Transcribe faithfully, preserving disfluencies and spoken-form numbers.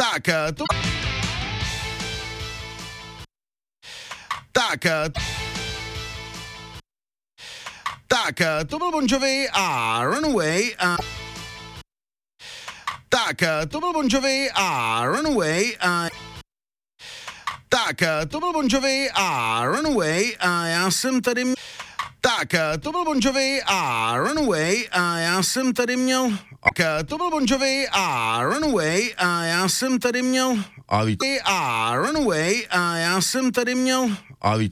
Tak, to... Tak, tak, to byl Bon Jovi a Runaway a... Tak, to byl Bon Jovi a Runaway a... Tak, to byl Bon Jovi a Runaway a já jsem tady... Tak, to byl Bon Jovi a Runaway a já jsem tady měl... Tak, to byl Bon Jovi a Runaway a já jsem tady měl... A víte... A Runaway a já jsem tady měl... A víte...